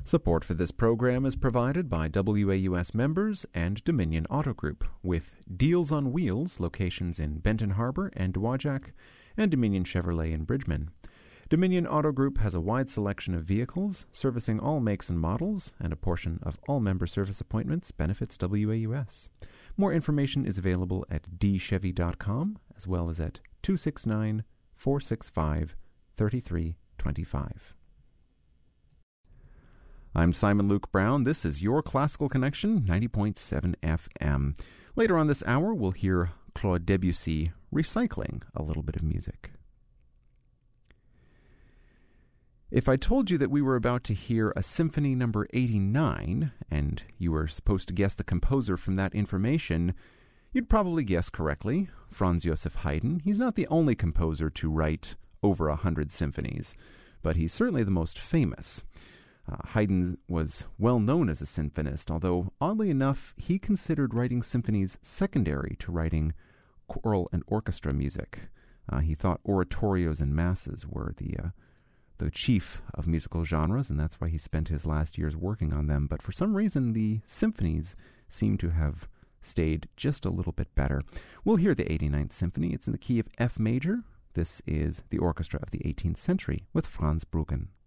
Support for this program is provided by WAUS members and Dominion Auto Group, with Deals on Wheels locations in Benton Harbor and Dowagiac, and Dominion Chevrolet in Bridgman. Dominion Auto Group has a wide selection of vehicles, servicing all makes and models, and a portion of all member service appointments benefits WAUS. More information is available at dchevy.com, as well as at 269-465-3325. I'm Simon Luke Brown. This is your Classical Connection, 90.7 FM. Later on this hour, we'll hear Claude Debussy recycling a little bit of music. If I told you that we were about to hear a Symphony number 89, and you were supposed to guess the composer from that information, you'd probably guess correctly, Franz Joseph Haydn. He's not the only composer to write over 100 symphonies, but he's certainly the most famous. Haydn was well known as a symphonist, although, oddly enough, he considered writing symphonies secondary to writing choral and orchestra music. He thought oratorios and masses were the chief of musical genres, and that's why he spent his last years working on them. But for some reason, the symphonies seem to have stayed just a little bit better. We'll hear the 89th Symphony. It's in the key of F major. This is the orchestra of the 18th century with Franz Bruggen.